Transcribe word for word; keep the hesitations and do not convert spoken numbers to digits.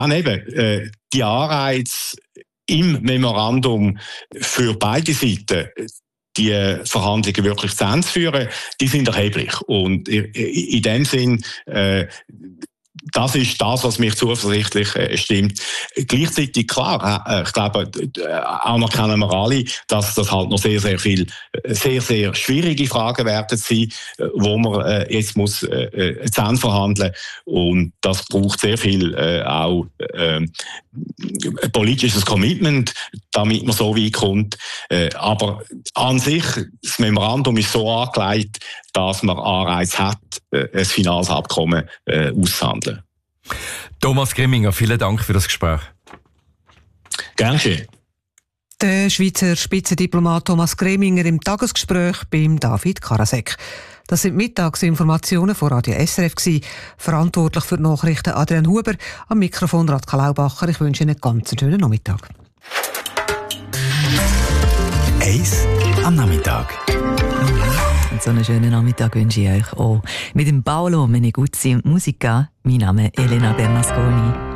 habe eben äh, die Anreize im Memorandum für beide Seiten, die Verhandlungen wirklich zu Ende zu führen, die sind erheblich. Und in dem Sinn, äh, das ist das, was mich zuversichtlich äh, stimmt. Gleichzeitig, klar, äh, ich glaube, äh, anerkennen wir alle, dass das halt noch sehr, sehr viel, sehr, sehr schwierige Fragen werden sein, äh, wo man äh, jetzt muss äh, zu Ende verhandeln. Und das braucht sehr viel äh, auch äh, politisches Commitment, damit man so weit kommt. Äh, aber an sich, das Memorandum ist so angelegt, dass man Anreiz hat, äh, ein finales Abkommen äh, auszuhandeln. Thomas Grimminger, vielen Dank für das Gespräch. Gerne schön. Der Schweizer Spitzendiplomat Thomas Grimminger im Tagesgespräch beim David Karasek. Das sind Mittagsinformationen von Radio S R F gewesen. Verantwortlich für die Nachrichten Adrian Huber, am Mikrofon Radka Laubacher. Ich wünsche Ihnen einen ganz schönen Nachmittag. Eis am Nachmittag. Und so einen schönen Nachmittag wünsche ich euch auch. Mit dem Paolo Meneguzzi und Musica. Mein Name ist Elena Bernasconi.